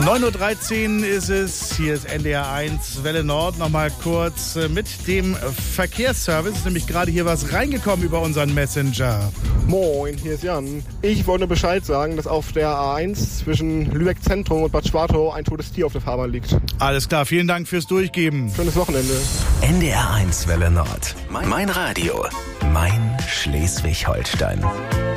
9.13 Uhr ist es, hier ist NDR 1 Welle Nord. Nochmal kurz mit dem Verkehrsservice. Ist nämlich gerade hier was reingekommen über unseren Messenger. Moin, hier ist Jan. Ich wollte nur Bescheid sagen, dass auf der A1 zwischen Lübeck Zentrum und Bad Schwartau ein totes Tier auf der Fahrbahn liegt. Alles klar, vielen Dank fürs Durchgeben. Schönes Wochenende. NDR 1 Welle Nord. Mein Radio. Mein Schleswig-Holstein.